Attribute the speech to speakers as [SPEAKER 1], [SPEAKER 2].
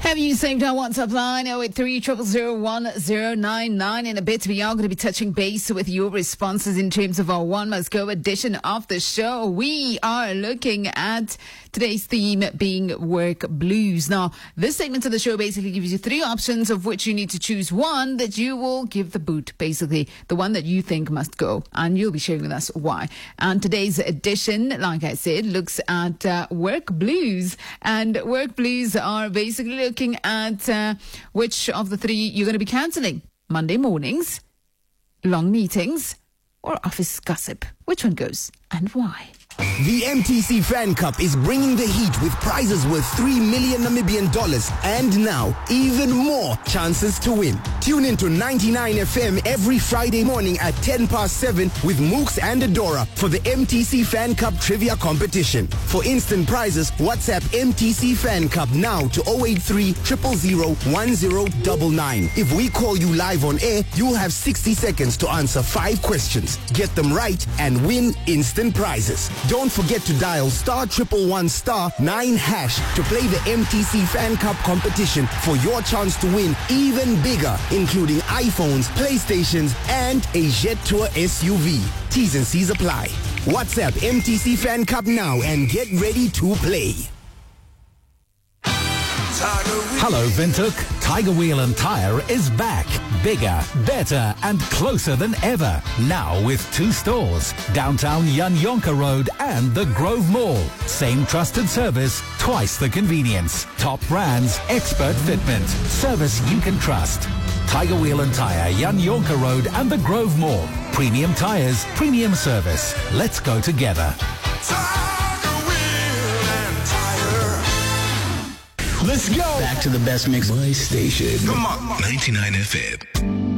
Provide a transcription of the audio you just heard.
[SPEAKER 1] Have you saved our WhatsApp line 083 0001099? In a bit, we are going to be touching base with your responses in terms of our One Must Go edition of the show. We are looking at today's theme being work blues. Now, this segment of the show basically gives you three options of which you need to choose one that you will give the boot, basically the one that you think must go, and you'll be sharing with us why. And today's edition, like I said, looks at work blues, and work blues are basically looking at which of the three you're going to be cancelling: Monday mornings, long meetings, or office gossip. Which one goes and why?
[SPEAKER 2] The MTC Fan Cup is bringing the heat with prizes worth 3 million Namibian dollars and now even more chances to win. Tune into 99 FM every Friday morning at 7:10 with Mooks and Adora for the MTC Fan Cup trivia competition. For instant prizes, WhatsApp MTC Fan Cup now to 083 000 1099. If we call you live on air, you'll have 60 seconds to answer 5 questions. Get them right and win instant prizes. Don't forget to dial *111*9# to play the MTC Fan Cup competition for your chance to win even bigger, including iPhones, PlayStations, and a Jet Tour SUV. T's and C's apply. WhatsApp MTC Fan Cup now and get ready to play.
[SPEAKER 3] Hello, Windhoek. Tiger Wheel and Tire is back. Bigger, better, and closer than ever. Now with 2 stores. Downtown Jan Jonker Road and the Grove Mall. Same trusted service, twice the convenience. Top brands, expert fitment. Service you can trust. Tiger Wheel and Tire, Jan Jonker Road and the Grove Mall. Premium tires, premium service. Let's go together.
[SPEAKER 2] Let's go!
[SPEAKER 4] Back to the best mix.
[SPEAKER 5] My station.
[SPEAKER 2] Come on.
[SPEAKER 5] 99 FM.